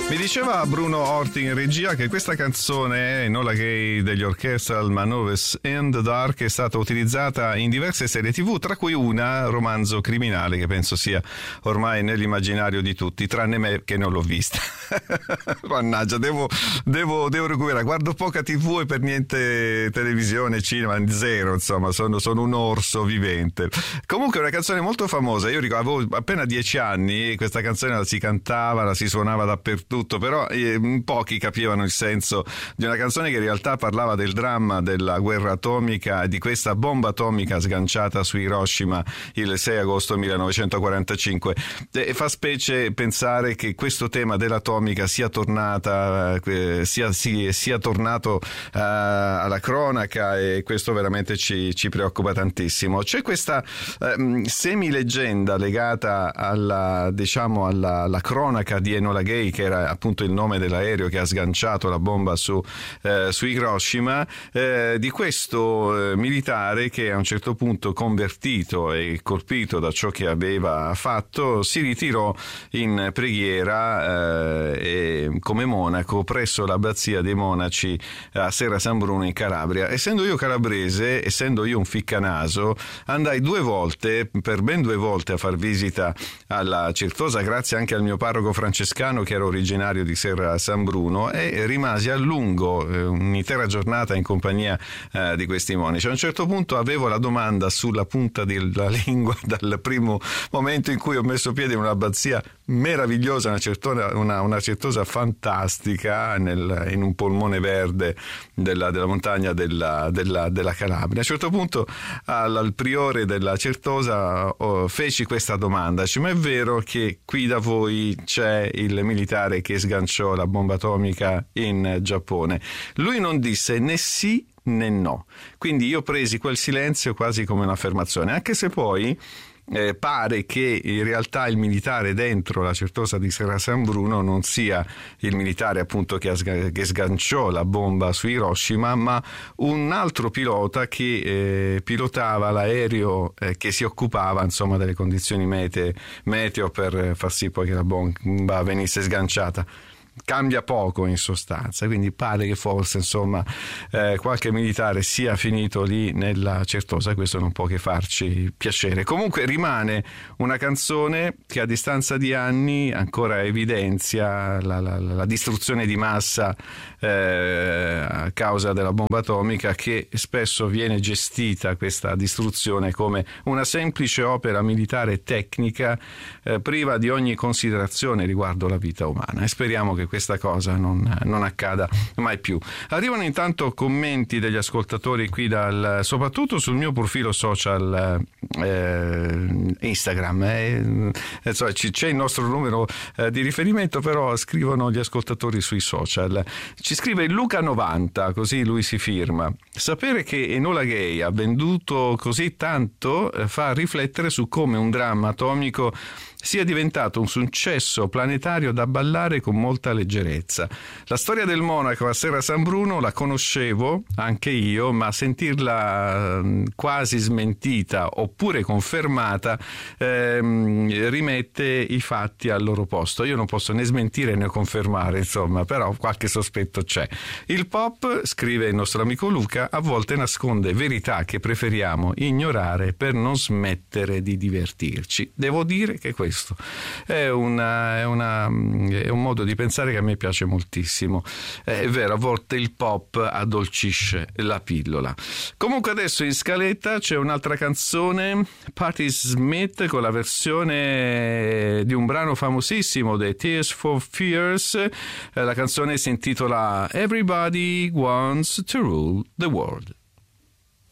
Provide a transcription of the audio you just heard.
Mi diceva Bruno Orti in regia che questa canzone, Enola Gay degli Orchestral Manoves in the Dark, è stata utilizzata in diverse serie TV, tra cui una, Romanzo Criminale, che penso sia ormai nell'immaginario di tutti, tranne me che non l'ho vista. Mannaggia, devo recuperare. Guardo poca TV e per niente televisione, cinema, zero, insomma, sono un orso vivente. Comunque è una canzone molto famosa. Io ricordo, avevo appena 10 anni, questa canzone la si cantava, la si suonava dappertutto, però pochi capivano il senso di una canzone che in realtà parlava del dramma della guerra atomica, di questa bomba atomica sganciata su Hiroshima il 6 agosto 1945. E fa specie pensare che questo tema dell'atomica sia tornato alla cronaca, e questo veramente ci preoccupa tantissimo. C'è questa semi-leggenda legata alla cronaca di Enola Gay, che era appunto il nome dell'aereo che ha sganciato la bomba su Hiroshima, di questo militare che a un certo punto, convertito e colpito da ciò che aveva fatto, si ritirò in preghiera come monaco presso l'abbazia dei monaci a Serra San Bruno in Calabria. Essendo io calabrese, essendo io un ficcanaso, andai per ben due volte a far visita alla Certosa, grazie anche al mio parroco francescano che era originario di Serra San Bruno, e rimasi a lungo, un'intera giornata in compagnia di questi monaci. A un certo punto avevo la domanda sulla punta della lingua dal primo momento in cui ho messo piede in un'abbazia meravigliosa, una Certosa fantastica in un polmone verde della montagna della Calabria. A un certo punto al priore della Certosa feci questa domanda: ma è vero che qui da voi c'è il militare che sganciò la bomba atomica in Giappone? Lui non disse né sì né no, quindi io presi quel silenzio quasi come un'affermazione, anche se poi pare che in realtà il militare dentro la Certosa di Serra San Bruno non sia il militare appunto che sganciò la bomba su Hiroshima, ma un altro pilota che pilotava l'aereo che si occupava insomma delle condizioni meteo per far sì poi che la bomba venisse sganciata. Cambia poco in sostanza, quindi pare che forse insomma qualche militare sia finito lì nella Certosa. Questo non può che farci piacere. Comunque rimane una canzone che a distanza di anni ancora evidenzia la distruzione di massa a causa della bomba atomica, che spesso viene gestita, questa distruzione, come una semplice opera militare tecnica priva di ogni considerazione riguardo la vita umana, e speriamo che questa cosa non accada mai più. Arrivano intanto commenti degli ascoltatori qui soprattutto sul mio profilo social Instagram, insomma, c'è il nostro numero di riferimento, però scrivono gli ascoltatori sui social. Ci scrive Luca90, così lui si firma: sapere che Enola Gay ha venduto così tanto fa riflettere su come un dramma atomico sia diventato un successo planetario da ballare con molta leggerezza. La storia del monaco a Serra San Bruno la conoscevo anche io, ma sentirla quasi smentita oppure confermata rimette i fatti al loro posto. Io non posso né smentire né confermare, insomma, però qualche sospetto c'è. Il pop, scrive il nostro amico Luca, a volte nasconde verità che preferiamo ignorare per non smettere di divertirci. Devo dire che questo è un modo di pensare che a me piace moltissimo. È vero, a volte il pop addolcisce la pillola. Comunque adesso in scaletta c'è un'altra canzone, Patti Smith, con la versione di un brano famosissimo dei Tears for Fears. La canzone si intitola Everybody Wants to Rule the World.